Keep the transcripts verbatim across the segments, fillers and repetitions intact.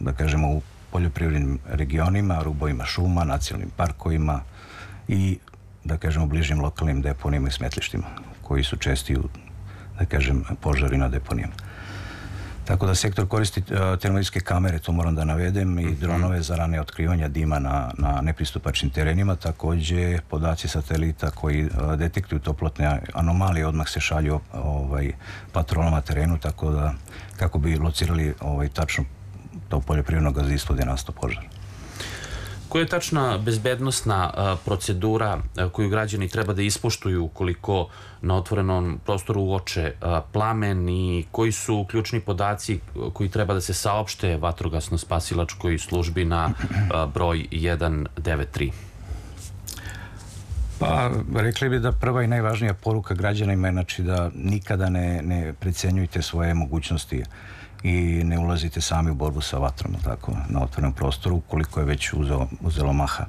da kažemo, u poljoprivrednim regionima, rubovima šuma, nacionalnim parkovima i, da kažemo, bližim lokalnim deponijama i smetlištima, koji su česti u, da kažem, požari na deponijama. Tako da sektor koristi termovizijske kamere, to moram da navedem, i dronove za rane otkrivanja dima na, na nepristupačnim terenima. Takođe, podaci satelita koji detektuju toplotne anomalije odmah se šalju ovaj, patrolama terenu, tako da kako bi locirali ovaj, tačno to poljoprivredno gazdinstvo gde je nastao požar. Koja je tačna bezbednosna procedura koju građani treba da ispoštuju ukoliko na otvorenom prostoru uoče plamen i koji su ključni podaci koji treba da se saopšte vatrogasno-spasilačkoj službi na broj jedan devet tri? Pa, rekli bi da prva i najvažnija poruka građanima je znači da nikada ne, ne precenjujte svoje mogućnosti i ne ulazite sami u borbu sa vatrom, tako, na otvorenom prostoru, koliko je već uzelo, uzelo maha.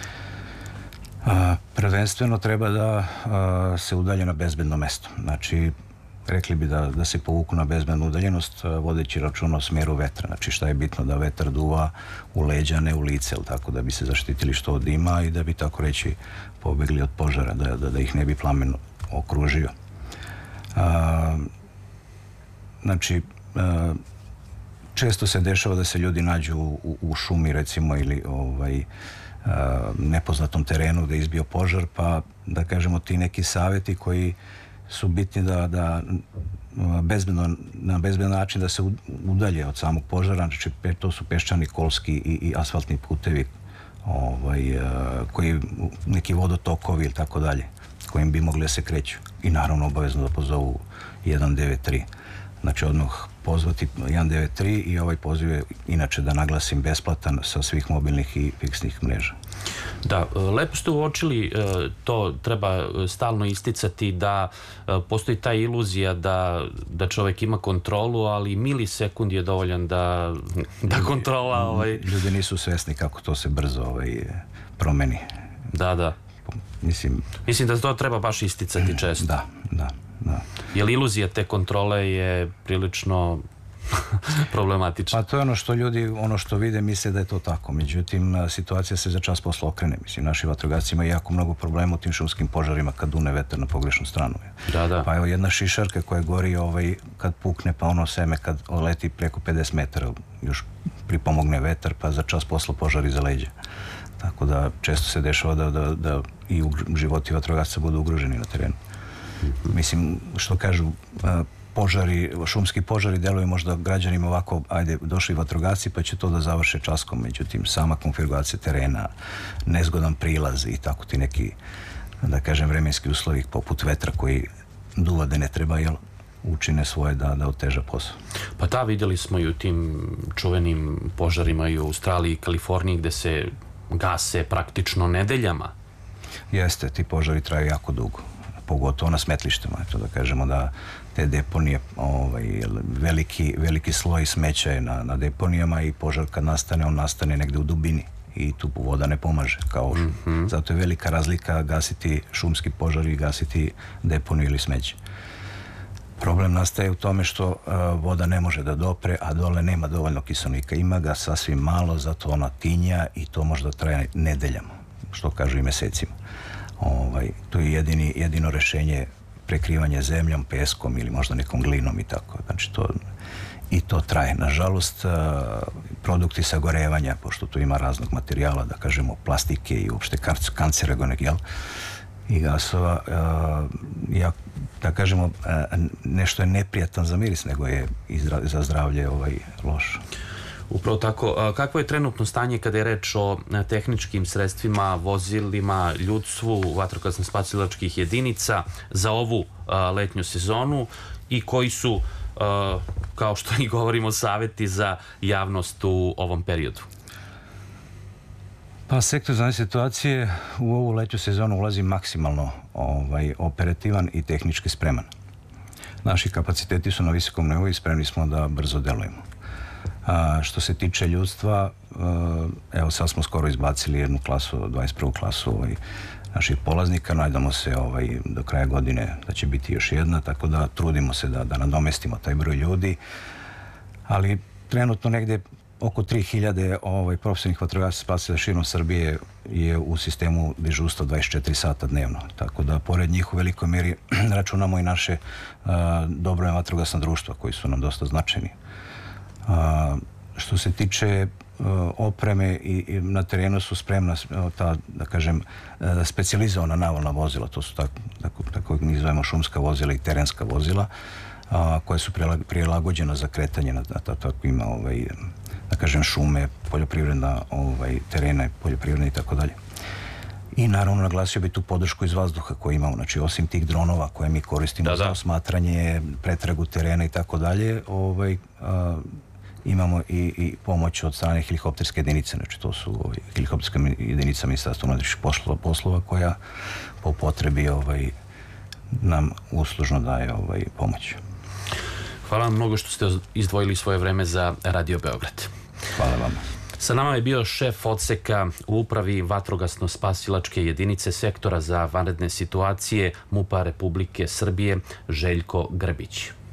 A, prvenstveno treba da a, se udalje na bezbedno mesto. Znači, rekli bi da, da se povuku na bezbednu udaljenost, a, vodeći računa o smjeru vetra. Znači, šta je bitno? Da vetar duva u leđa, ne u lice, tako, da bi se zaštitili što od dima i da bi, tako reći, pobegli od požara, da, da, da ih ne bi plamen okružio. A, znači, često se dešava da se ljudi nađu u, u šumi, recimo, ili ovaj, nepoznatom terenu gde je izbio požar, pa da kažemo ti neki savjeti koji su bitni da, da bezbedno, na bezbedan način da se udalje od samog požara. Znači, to su peščani, kolski i, i asfaltni putevi, ovaj, koji, neki vodotokovi ili tako dalje, kojim bi mogli da se kreću. I naravno obavezno da pozovu jedan devet tri. Znači, odmah pozvati jedan devet tri i ovaj poziv je, inače da naglasim, besplatan sa svih mobilnih i fiksnih mreža. Da, lepo ste uočili, to treba stalno isticati, da postoji ta iluzija da, da čovjek ima kontrolu, ali milisekund je dovoljan da, da kontrola... Ovaj... Ljudi nisu svesni kako to se brzo ovaj, promeni. Da, da. Mislim... Mislim da to treba baš isticati često. Da, da. Da. Jer iluzija te kontrole je prilično problematična. Pa to je ono što ljudi, ono što vide, misle da je to tako. Međutim, situacija se za čas posle okrene. Mislim, naši vatrogasci imaju jako mnogo problema u tim šumskim požarima kad dune vetar na pogrešnu stranu. Da, da. Pa evo jedna šišarka koja gori ovaj, kad pukne, pa ono seme kad leti preko pedeset metara, još pripomogne vetar, pa za čas posle požar iza leđa. Tako da često se dešava da, da, da i životi vatrogasca budu ugroženi na terenu. Mislim, što kažu, požari, šumski požari deluju možda građanima ovako, ajde, došli vatrogasci pa će to da završe časkom, međutim, sama konfiguracija terena, nezgodan prilaz i tako ti neki, da kažem, vremenski uslovi poput vetra koji duva da ne treba, jel, učine svoje da, da oteža posao. Pa da, vidjeli smo i u tim čuvenim požarima i u Australiji i Kaliforniji gde se gase praktično nedeljama. Jeste, ti požari traju jako dugo, pogotovo na smetlištima. Eto, da kažemo da te deponije, ovaj, veliki, veliki sloj smeća je na, na deponijama i požar kad nastane, on nastane negde u dubini i tu voda ne pomaže. Kao, mm -hmm. Zato je velika razlika gasiti šumski požar i gasiti deponiju ili smeće. Problem nastaje u tome što uh, voda ne može da dopre, a dole nema dovoljno kiselnika. Ima ga sasvim malo, zato ona tinja i to možda traje nedeljama, što kažu i mesecima. Ovaj, to je jedini, jedino rešenje prekrivanje zemljom, peskom ili možda nekom glinom i tako. Znači to, i to traje. Nažalost, uh, produkti sagorevanja, pošto tu ima raznog materijala, da kažemo plastike i uopšte kancerogenog, jel? I gasova, uh, ja, da kažemo, uh, nešto je neprijatan za miris, nego je i za zdravlje ovaj, loš. Upravo tako. Kakvo je trenutno stanje kada je reč o tehničkim sredstvima, vozilima, ljudstvu, vatrogasno-spasilačkih jedinica za ovu letnju sezonu i koji su, kao što i govorimo, savjeti za javnost u ovom periodu? Pa sektor za situacije u ovu letnju sezonu ulazi maksimalno ovaj, operativan i tehnički spreman. Naši kapaciteti su na visokom nivou i spremni smo da brzo delujemo. A, što se tiče ljudstva, evo sad smo skoro izbacili jednu klasu, dvadeset prvu klasu ovaj, naših polaznika, najdamo se ovaj, do kraja godine da će biti još jedna, tako da trudimo se da, da nadomestimo taj broj ljudi, ali trenutno negde oko tri hiljade ovaj, profesionalnih vatrogasaca spasilaca širom Srbije je u sistemu dežurstva dvadeset četiri sata dnevno. Tako da, pored njih u velikoj meri računamo i naše uh, dobrovoljna vatrogasna društva koji su nam dosta značajni. Uh, što se tiče uh, opreme i, i na terenu su spremna uh, ta, da kažem, uh, specijalizovana navalna vozila, to su tako, tako, tako mi zovemo šumska vozila i terenska vozila, a, koja su prilagođena za kretanje na, na tako ima ovaj, da kažem šume, poljoprivredna ovaj, terena, poljoprivredna i tako dalje. I naravno naglasio bi tu podršku iz vazduha koju imamo, znači osim tih dronova koje mi koristimo da, da. za osmatranje, pretragu terena i tako dalje, ovaj, a, imamo i, i pomoć od strane helikopterske jedinice, znači to su ovaj, helikopterska jedinica Ministarstva unutrašnjih poslova, poslova koja po potrebi ovaj, nam uslužno daje ovaj, pomoć. Hvala vam mnogo što ste izdvojili svoje vreme za Radio Beograd. Hvala vam. Sa nama je bio šef odseka u upravi vatrogasno-spasilačke jedinice sektora za vanredne situacije MUP-a Republike Srbije, Željko Grbić.